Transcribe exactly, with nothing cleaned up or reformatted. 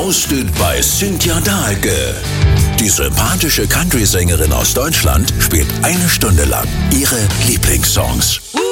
Roasted bei Cynthia Dahlke. Die sympathische Country-Sängerin aus Deutschland spielt eine Stunde lang ihre Lieblingssongs.